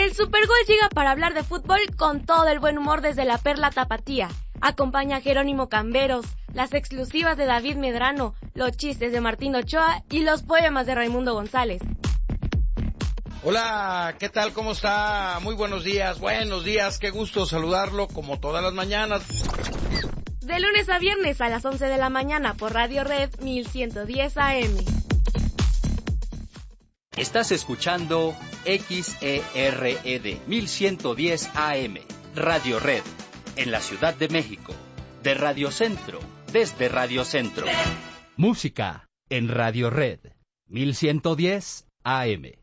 El Supergol llega para hablar de fútbol con todo el buen humor desde la Perla Tapatía. Acompaña a Jerónimo Camberos, las exclusivas de David Medrano, los chistes de Martín Ochoa y los poemas de Raimundo González. Hola, ¿qué tal? ¿Cómo está? Muy buenos días, qué gusto saludarlo como todas las mañanas. De lunes a viernes a las 11 de la mañana por Radio Red 1110 AM. Estás escuchando XERED 1110 AM, Radio Red, en la Ciudad de México, de Radio Centro, desde Radio Centro. Música en Radio Red 1110 AM.